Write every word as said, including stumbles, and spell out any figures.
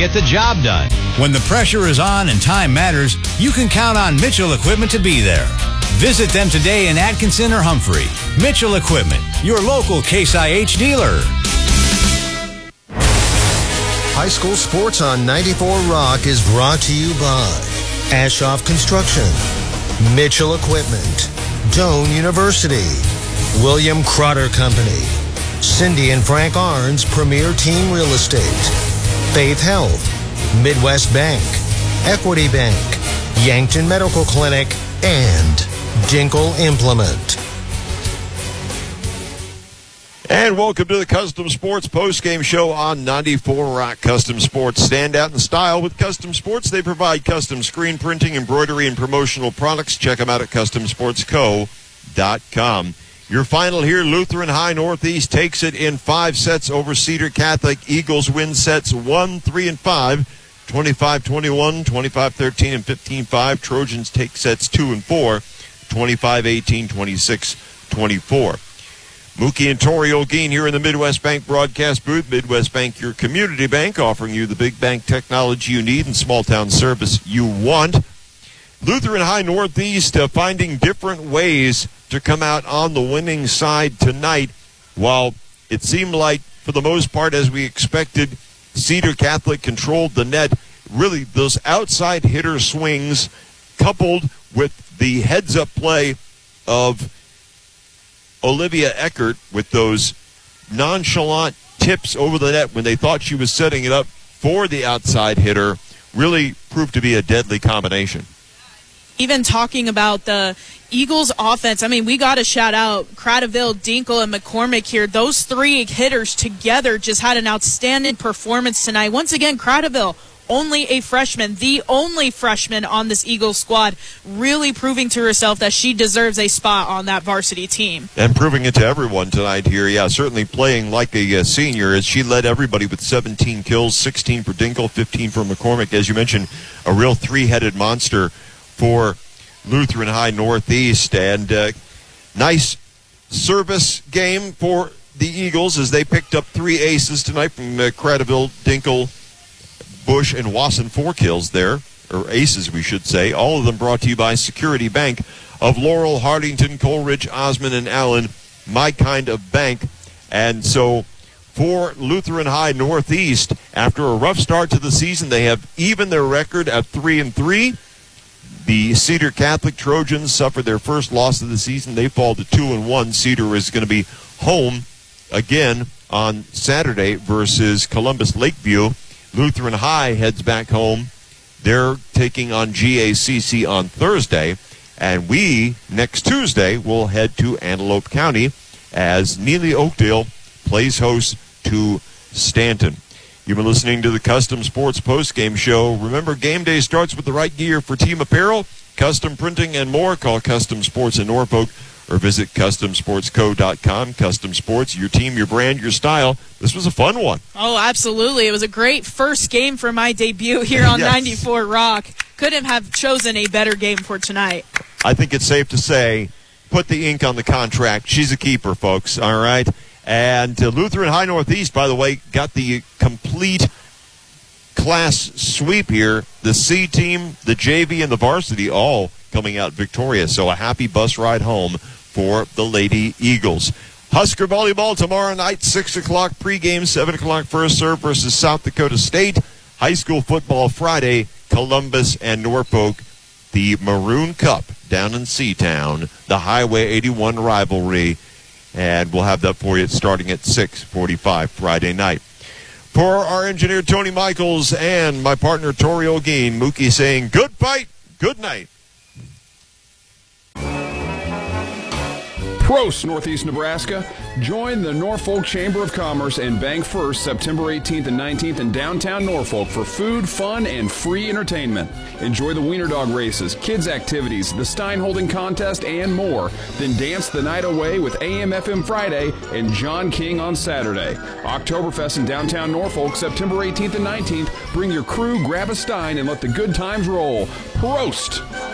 get the job done. When the pressure is on and time matters, you can count on Mitchell Equipment to be there. Visit them today in Atkinson or Humphrey. Mitchell Equipment, your local Case I H dealer. High school sports on ninety-four Rock is brought to you by Ashoff Construction, Mitchell Equipment, Doane University, William Crotter Company, Cindy and Frank Arns Premier Team Real Estate, Faith Health, Midwest Bank, Equity Bank, Yankton Medical Clinic, and Dinkle Implement. And welcome to the Custom Sports postgame show on ninety-four Rock. Custom Sports, stand out in style with Custom Sports. They provide custom screen printing, embroidery, and promotional products. Check them out at custom sports co dot com. Your final here, Lutheran High Northeast takes it in five sets over Cedar Catholic. Eagles win sets one, three, and five. twenty-five twenty-one, twenty-five thirteen, and fifteen five. Trojans take sets two and four. twenty-five eighteen, twenty-six twenty-four. Mookie and Tori Olguin here in the Midwest Bank broadcast booth. Midwest Bank, your community bank, offering you the big bank technology you need and small-town service you want. Lutheran High Northeast uh, finding different ways to come out on the winning side tonight. While it seemed like, for the most part, as we expected, Cedar Catholic controlled the net, really those outside hitter swings coupled with the heads-up play of Olivia Eckert with those nonchalant tips over the net when they thought she was setting it up for the outside hitter really proved to be a deadly combination. Even talking about the Eagles offense, I mean, we got to shout out Cradaville, Dinkle, and McCormick here. Those three hitters together just had an outstanding performance tonight. Once again, Cradaville, only a freshman, the only freshman on this Eagles squad, really proving to herself that she deserves a spot on that varsity team. And proving it to everyone tonight here. Yeah, certainly playing like a uh, senior as she led everybody with seventeen kills, sixteen for Dinkle, fifteen for McCormick. As you mentioned, a real three-headed monster for Lutheran High Northeast. And uh, nice service game for the Eagles as they picked up three aces tonight from uh, Cradaville, Dinkle, Bush, and Wasson. Four kills there, or aces we should say. All of them brought to you by Security Bank of Laurel, Hardington, Coleridge, Osmond, and Allen, my kind of bank. And so for Lutheran High Northeast, after a rough start to the season, they have even their record at three and three. The Cedar Catholic Trojans suffered their first loss of the season. They fall to two and one. Cedar is going to be home again on Saturday versus Columbus Lakeview. Lutheran High heads back home. They're taking on G A C C on Thursday. And we, next Tuesday, will head to Antelope County as Neely Oakdale plays host to Stanton. You've been listening to the Custom Sports postgame show. Remember, game day starts with the right gear for team apparel, custom printing, and more. Call Custom Sports in Norfolk or visit custom sports co dot com. Custom Sports, your team, your brand, your style. This was a fun one. Oh, absolutely. It was a great first game for my debut here on Yes. ninety-four Rock. Couldn't have chosen a better game for tonight. I think it's safe to say, put the ink on the contract. She's a keeper, folks, all right? And uh, Lutheran High Northeast, by the way, got the complete class sweep here. The C team, the J V, and the varsity all coming out victorious. So a happy bus ride home for the Lady Eagles. Husker volleyball tomorrow night, six o'clock pregame, seven o'clock first serve versus South Dakota State. High school football Friday, Columbus and Norfolk. The Maroon Cup down in Seatown, the Highway eighty-one rivalry. And we'll have that for you starting at six forty-five Friday night. For our engineer, Tony Michaels, and my partner, Tori Olguin, Mookie saying good fight, good night. Prost, Northeast Nebraska. Join the Norfolk Chamber of Commerce and Bank First September eighteenth and nineteenth in downtown Norfolk for food, fun, and free entertainment. Enjoy the Wiener Dog races, kids' activities, the Stein Holding Contest, and more. Then dance the night away with A M F M Friday and John King on Saturday. Oktoberfest in downtown Norfolk September eighteenth and nineteenth. Bring your crew, grab a Stein, and let the good times roll. Prost!